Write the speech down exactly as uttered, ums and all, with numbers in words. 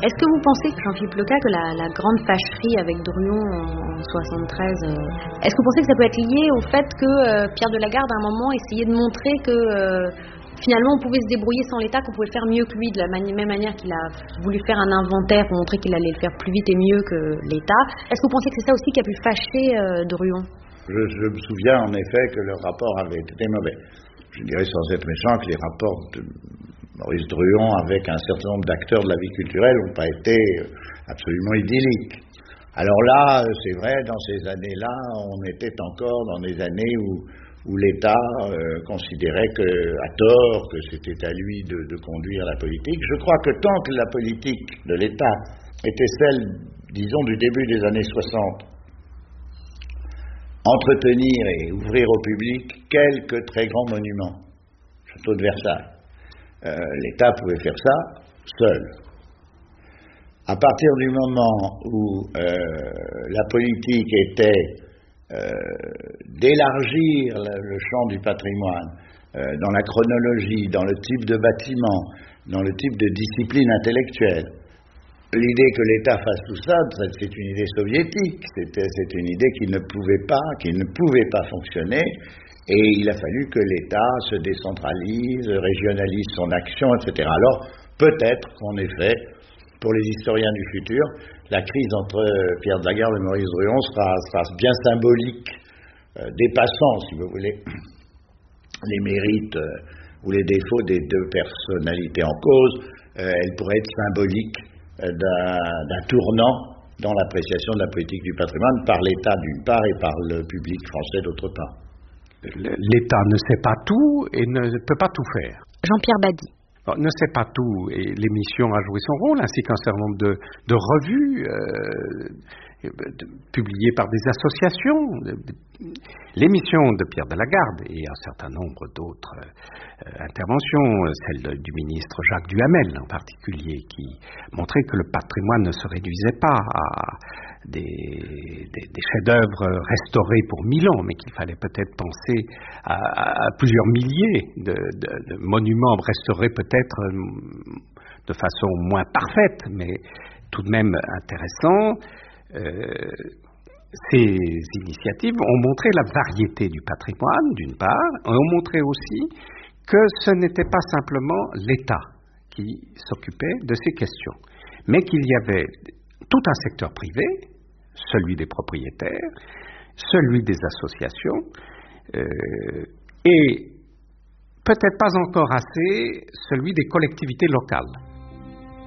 Est-ce que vous pensez, Jean-Philippe Leca, que la, la grande fâcherie avec Drouon en soixante-treize, euh, est-ce que vous pensez que ça peut être lié au fait que euh, Pierre de Lagarde, à un moment, essayait de montrer que euh, finalement on pouvait se débrouiller sans l'État, qu'on pouvait le faire mieux que lui, de la mani- même manière qu'il a voulu faire un inventaire pour montrer qu'il allait le faire plus vite et mieux que l'État. Est-ce que vous pensez que c'est ça aussi qui a pu fâcher euh, Drouon? je, je me souviens en effet que le rapport avait été mauvais. Je dirais sans être méchant que les rapports de Maurice Drouon avec un certain nombre d'acteurs de la vie culturelle n'ont pas été absolument idylliques. Alors là, c'est vrai, dans ces années-là, on était encore dans des années où, où l'État euh, considérait que, à tort, que c'était à lui de, de conduire la politique. Je crois que tant que la politique de l'État était celle, disons, du début des années soixante, entretenir et ouvrir au public quelques très grands monuments, château de Versailles, euh, l'État pouvait faire ça seul. À partir du moment où euh, la politique était euh, d'élargir le, le champ du patrimoine euh, dans la chronologie, dans le type de bâtiment, dans le type de discipline intellectuelle, l'idée que l'État fasse tout ça, c'est une idée soviétique, c'était, c'est une idée qui ne pouvait pas, qui ne pouvait pas fonctionner, et il a fallu que l'État se décentralise, régionalise son action, et cetera. Alors, peut-être qu'en effet, pour les historiens du futur, la crise entre Pierre de Lagarde et Maurice Drouon sera, sera bien symbolique, euh, dépassant, si vous voulez, les mérites euh, ou les défauts des deux personnalités en cause. Euh, elle pourrait être symbolique D'un, d'un tournant dans l'appréciation de la politique du patrimoine par l'État d'une part et par le public français d'autre part. L'État ne sait pas tout et ne peut pas tout faire. Jean-Pierre Bady. Alors, ne sait pas tout et l'émission a joué son rôle, ainsi qu'un certain nombre de, de revues euh, de, publiées par des associations. L'émission de Pierre de Lagarde et un certain nombre d'autres euh, interventions, celle du ministre Jacques Duhamel en particulier, qui montrait que le patrimoine ne se réduisait pas à des, des, des chefs-d'œuvre restaurés pour mille ans, mais qu'il fallait peut-être penser à, à plusieurs milliers de, de, de monuments restaurés peut-être de façon moins parfaite, mais tout de même intéressants. Euh, Ces initiatives ont montré la variété du patrimoine, d'une part, et ont montré aussi que ce n'était pas simplement l'État qui s'occupait de ces questions, mais qu'il y avait tout un secteur privé, celui des propriétaires, celui des associations, euh, et peut-être pas encore assez celui des collectivités locales.